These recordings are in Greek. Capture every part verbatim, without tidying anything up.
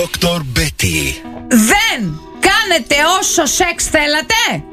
Δόκτωρ Μπέτι. Δεν κάνετε όσο σεξ θέλατε.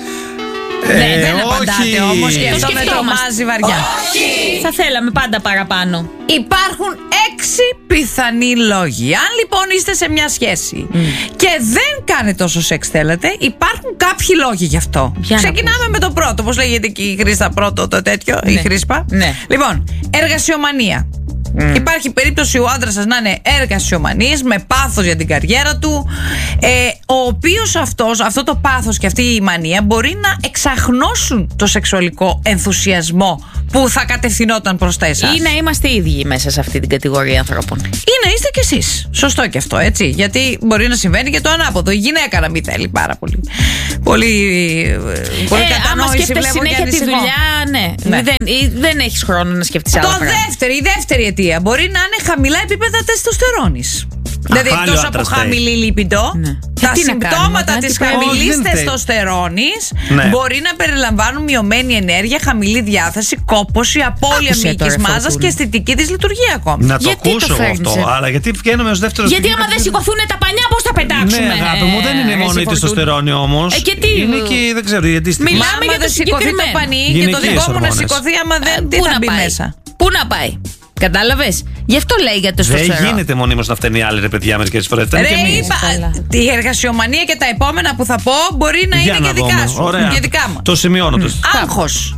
Ε, ναι, δεν όχι. απαντάτε όμως και αυτό με τρομάζει βαριά. Όχι. Θα θέλαμε πάντα παραπάνω. Υπάρχουν έξι πιθανοί λόγοι. Αν λοιπόν είστε σε μια σχέση mm. και δεν κάνετε όσο σεξ θέλετε, υπάρχουν κάποιοι λόγοι γι' αυτό. Για Ξεκινάμε με το πρώτο. Πώς λέγεται και η Χρήστα πρώτο το τέτοιο, ναι. η Χρήσπα. Ναι. Λοιπόν, εργασιομανία. Mm. Υπάρχει περίπτωση ο άντρας σας να είναι εργασιομανής, με πάθος για την καριέρα του, ε, ο οποίος αυτός, αυτό το πάθος και αυτή η μανία μπορεί να εξαχνώσουν το σεξουαλικό ενθουσιασμό που θα κατευθυνόταν προς τα εσάς. Ή να είμαστε ίδιοι μέσα σε αυτή την κατηγορία ανθρώπων. Ή να είστε κι εσείς. Σωστό και αυτό, έτσι. Γιατί μπορεί να συμβαίνει και το ανάποδο. Η γυναίκα να μην θέλει πάρα πολύ. Πολύ, πολύ ε, κατανόηση. Άμα σκέφτεσαι συνέχεια τη δουλειά, ναι. ναι. Δεν, δεν έχεις χρόνο να σκεφτείς άλλα πράγματα. Δεύτερη, η δεύτερη αιτία μπορεί να είναι χαμηλά επίπεδα τεστοστερόνης. Δηλαδή εκτός από χαμηλή λιπιντό, ναι. τα συμπτώματα της χαμηλής τεστοστερόνης ναι. μπορεί να περιλαμβάνουν μειωμένη ενέργεια, χαμηλή διάθεση, κόπωση, απώλεια μυϊκής μάζας και αισθητική της λειτουργία ακόμη. Να το γιατί ακούσω το αυτό, αλλά γιατί βγαίνουμε ως δεύτερο. Γιατί άμα δεν σηκωθούν τα πανιά, πώς θα πετάξουμε. Ναι, αγάπη μου, δεν είναι μόνο η τεστοστερόνη όμως. Ε, και τι. Είναι και δεν ξέρω, η αντίστοιχη. Μιλάμε για το συγκεκριμένο. Το πανί και το δικό μου να σηκωθεί, άμα δεν. Τι θα μπει μέσα. Πού να πάει. Κατάλαβες. Γι' αυτό λέει για το στοστερό. Δεν γίνεται μονίμως να φταίνει άλλοι ρε παιδιά μερικές φορές. Ρε είπα, η εργασιομανία και τα επόμενα που θα πω μπορεί να για είναι να και δικά σου. Ωραία. Και δικά μου. Το σημειώνω. Mm. Άγχος.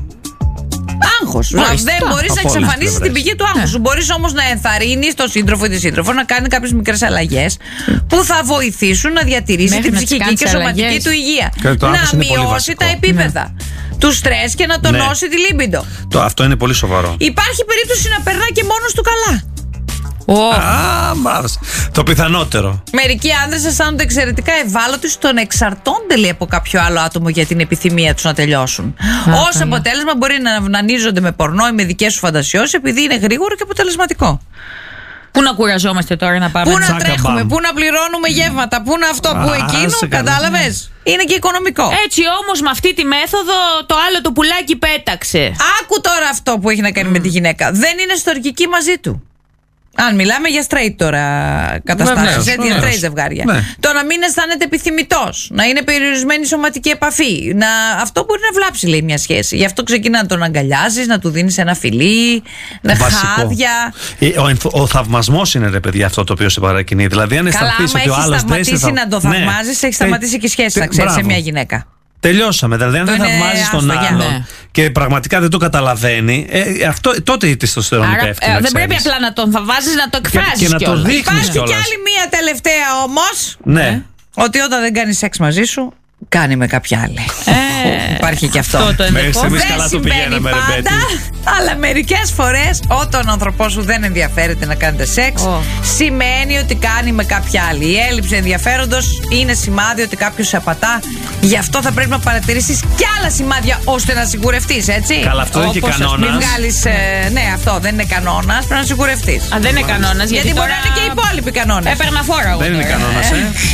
Άγχος. Δεν μπορείς να εξαφανίσεις την πηγή του άγχους σου. Μπορείς όμως να ενθαρρύνεις τον σύντροφο ή τη σύντροφο να κάνει κάποιες μικρές αλλαγές που θα βοηθήσουν να διατηρήσει την ψυχική και σωματική του υγεία. Να μειώσει τα επίπεδα του στρες και να τονώσει τη λίμπιντο. Το, αυτό είναι πολύ σοβαρό. Υπάρχει περίπτωση να περνά και μόνος του καλά. Oh. Α, μάλιστα. Το πιθανότερο. Μερικοί άντρες αισθάνονται εξαιρετικά ευάλωτοι στο να εξαρτώνται λέει, από κάποιο άλλο άτομο για την επιθυμία τους να τελειώσουν. Ως αποτέλεσμα μπορεί να αυνανίζονται με πορνό ή με δικές σου φαντασιώσεις επειδή είναι γρήγορο και αποτελεσματικό. Πού να κουραζόμαστε τώρα να πάμε. Πού να τρέχουμε, πού να πληρώνουμε γεύματα, πού να αυτό, πού εκείνο, κατάλαβες. Είναι και οικονομικό. Έτσι όμως με αυτή τη μέθοδο το άλλο το πουλάκι πέταξε. Άκου τώρα αυτό που έχει να κάνει mm. με τη γυναίκα. Δεν είναι στοργική μαζί του. Αν μιλάμε για straight τώρα καταστάσεις, έτσι, για straight ζευγάρια. Ναι. Το να μην αισθάνεται επιθυμητός, να είναι περιορισμένη σωματική επαφή. Να... Αυτό μπορεί να βλάψει, λέει, μια σχέση. Γι' αυτό ξεκινά να τον αγκαλιάζεις, να του δίνεις ένα φιλί, να χάδια. Ο, ο θαυμασμός είναι, ρε παιδιά, αυτό το οποίο σε παρακινεί. Δηλαδή, αν αισθανθείς ότι ο άλλος δεν έχει σταματήσει να το θαυμάζεις, ναι. έχει σταματήσει και η σχέση, να ξέρεις, σε μια γυναίκα. Τελειώσαμε. Δηλαδή, αν δεν θαυμάζεις τον άλλον ναι. και πραγματικά δεν το καταλαβαίνει, ε, αυτό, τότε η τεστοστερόνη πέφτει. Ε, δεν πρέπει απλά να τον θαυμάζεις, να το εκφράσεις. Και, και να το δείχνεις. Υπάρχει κιόλας. κι άλλη μία τελευταία όμως. Ναι. Ε, ότι όταν δεν κάνει σεξ μαζί σου, κάνει με κάποια άλλη. Ε, Υπάρχει και αυτό. αυτό το εμείς δεν καλά το πηγαίναμε, πάντα, ρε Μπέτι. αλλά μερικές φορές όταν ο άνθρωπός σου δεν ενδιαφέρεται να κάνετε σεξ, oh. σημαίνει ότι κάνει με κάποια άλλη. Η έλλειψη ενδιαφέροντος είναι σημάδι ότι κάποιος σε απατά. Γι' αυτό θα πρέπει να παρατηρήσεις κι άλλα σημάδια ώστε να σιγουρευτείς, έτσι. Καλά, αυτό είναι και κανόνας. Μην βγάλεις. Ε, ναι, αυτό δεν είναι κανόνας. Πρέπει να σιγουρευτείς. Α, δεν είναι κανόνας. Γιατί, γιατί μπορεί να είναι και οι υπόλοιποι κανόνες. Έπαιρνα φόρα εγώ. Δεν είναι κανόνας, ε.